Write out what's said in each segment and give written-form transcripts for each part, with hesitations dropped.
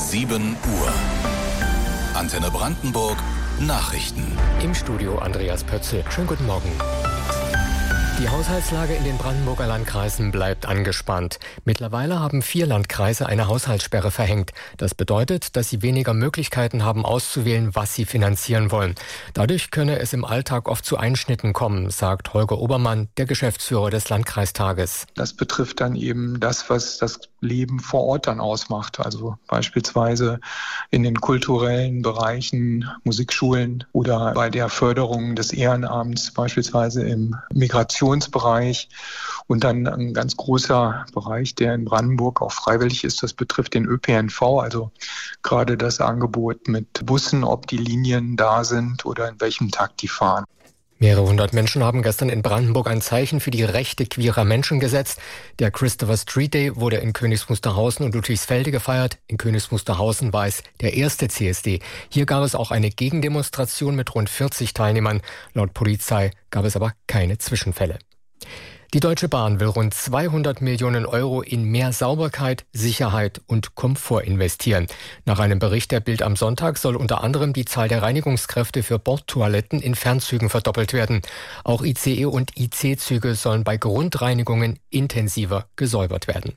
7 Uhr. Antenne Brandenburg Nachrichten. Im Studio Andreas Pötzl. Schönen guten Morgen. Die Haushaltslage in den Brandenburger Landkreisen bleibt angespannt. Mittlerweile haben 4 Landkreise eine Haushaltssperre verhängt. Das bedeutet, dass sie weniger Möglichkeiten haben, auszuwählen, was sie finanzieren wollen. Dadurch könne es im Alltag oft zu Einschnitten kommen, sagt Holger Obermann, der Geschäftsführer des Landkreistages. Das betrifft dann eben das, was das Leben vor Ort dann ausmacht. Also beispielsweise in den kulturellen Bereichen, Musikschulen oder bei der Förderung des Ehrenamts, beispielsweise im Migrationsbereich. Und dann ein ganz großer Bereich, der in Brandenburg auch freiwillig ist, das betrifft den ÖPNV, also gerade das Angebot mit Bussen, ob die Linien da sind oder in welchem Takt die fahren. Mehrere hundert Menschen haben gestern in Brandenburg ein Zeichen für die Rechte queerer Menschen gesetzt. Der Christopher Street Day wurde in Königs Wusterhausen und Ludwigsfelde gefeiert. In Königs Wusterhausen war es der erste CSD. Hier gab es auch eine Gegendemonstration mit rund 40 Teilnehmern. Laut Polizei gab es aber keine Zwischenfälle. Die Deutsche Bahn will rund 200 Millionen Euro in mehr Sauberkeit, Sicherheit und Komfort investieren. Nach einem Bericht der Bild am Sonntag soll unter anderem die Zahl der Reinigungskräfte für Bordtoiletten in Fernzügen verdoppelt werden. Auch ICE und IC-Züge sollen bei Grundreinigungen intensiver gesäubert werden.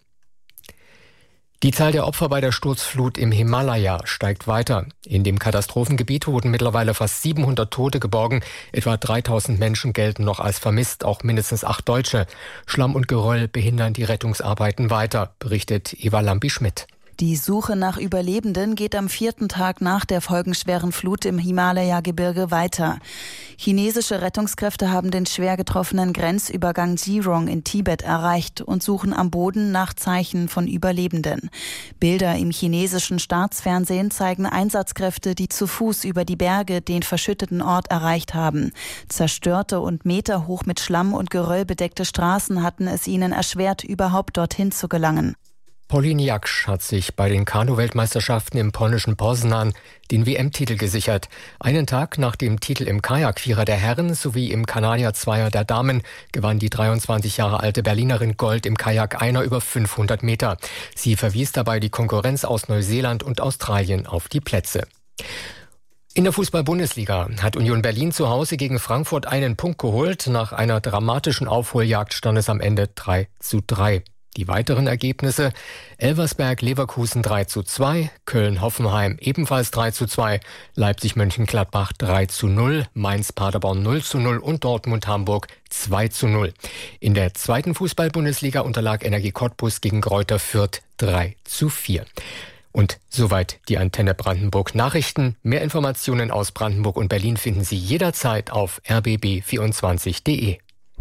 Die Zahl der Opfer bei der Sturzflut im Himalaya steigt weiter. In dem Katastrophengebiet wurden mittlerweile fast 700 Tote geborgen. Etwa 3000 Menschen gelten noch als vermisst, auch mindestens 8 Deutsche. Schlamm und Geröll behindern die Rettungsarbeiten weiter, berichtet Eva Lambi-Schmidt. Die Suche nach Überlebenden geht am 4. Tag nach der folgenschweren Flut im Himalaya-Gebirge weiter. Chinesische Rettungskräfte haben den schwer getroffenen Grenzübergang Jirong in Tibet erreicht und suchen am Boden nach Zeichen von Überlebenden. Bilder im chinesischen Staatsfernsehen zeigen Einsatzkräfte, die zu Fuß über die Berge den verschütteten Ort erreicht haben. Zerstörte und meterhoch mit Schlamm und Geröll bedeckte Straßen hatten es ihnen erschwert, überhaupt dorthin zu gelangen. Pauline Jaksch hat sich bei den Kanu-Weltmeisterschaften im polnischen Poznan den WM-Titel gesichert. Einen Tag nach dem Titel im Kajak-Vierer der Herren sowie im Kanadier-Zweier der Damen gewann die 23 Jahre alte Berlinerin Gold im Kajak-Einer über 500 Meter. Sie verwies dabei die Konkurrenz aus Neuseeland und Australien auf die Plätze. In der Fußball-Bundesliga hat Union Berlin zu Hause gegen Frankfurt einen Punkt geholt. Nach einer dramatischen Aufholjagd stand es am Ende 3:3. Die weiteren Ergebnisse: Elversberg-Leverkusen 3:2, Köln-Hoffenheim ebenfalls 3:2, Leipzig-Mönchengladbach 3:0, Mainz-Paderborn 0:0 und Dortmund-Hamburg 2:0. In der zweiten Fußball-Bundesliga unterlag Energie Cottbus gegen Greuther Fürth 3:4. Und soweit die Antenne Brandenburg Nachrichten. Mehr Informationen aus Brandenburg und Berlin finden Sie jederzeit auf rbb24.de.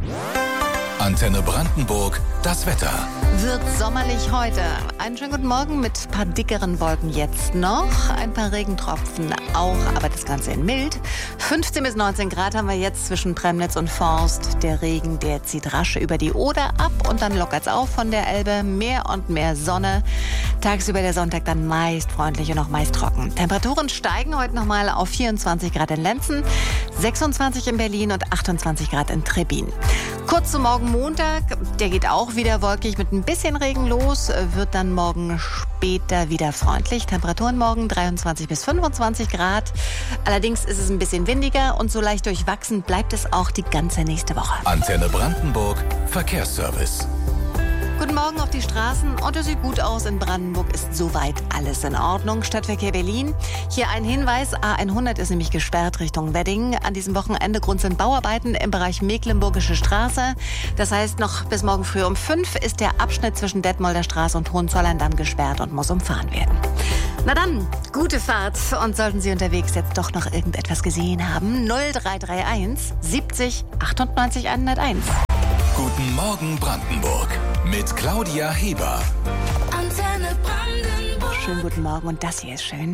Antenne Brandenburg, das Wetter. Wird sommerlich heute. Einen schönen guten Morgen mit ein paar dickeren Wolken jetzt noch. Ein paar Regentropfen auch, aber das Ganze in mild. 15 bis 19 Grad haben wir jetzt zwischen Premnitz und Forst. Der Regen, der zieht rasch über die Oder ab und dann lockert's auf von der Elbe. Mehr und mehr Sonne. Tagsüber der Sonntag dann meist freundlich und auch meist trocken. Temperaturen steigen heute nochmal auf 24 Grad in Lenzen, 26 in Berlin und 28 Grad in Trebbin. Kurz zum Morgen Montag, der geht auch wieder wolkig mit ein bisschen Regen los, wird dann morgen später wieder freundlich. Temperaturen morgen 23 bis 25 Grad. Allerdings ist es ein bisschen windiger und so leicht durchwachsen bleibt es auch die ganze nächste Woche. Antenne Brandenburg, Verkehrsservice. Guten Morgen auf die Straßen. Otto sieht gut aus. In Brandenburg ist soweit alles in Ordnung. Stadtverkehr Berlin. Hier ein Hinweis. A100 ist nämlich gesperrt Richtung Wedding. An diesem Wochenende Grund sind Bauarbeiten im Bereich Mecklenburgische Straße. Das heißt, noch bis morgen früh um 5 ist der Abschnitt zwischen Detmolder Straße und Hohenzollern-Damm gesperrt und muss umfahren werden. Na dann, gute Fahrt. Und sollten Sie unterwegs jetzt doch noch irgendetwas gesehen haben, 0331 70 98 101. Guten Morgen Brandenburg mit Claudia Heber. Antenne Brandenburg. Schönen guten Morgen und das hier ist schön.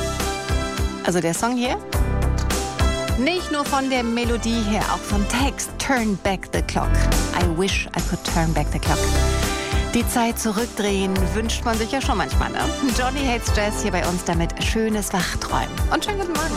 Also der Song hier, nicht nur von der Melodie her, auch vom Text. Turn back the clock. I wish I could turn back the clock. Die Zeit zurückdrehen wünscht man sich ja schon manchmal, ne? Johnny Hates Jazz hier bei uns damit schönes Wachträumen. Und schönen guten Morgen.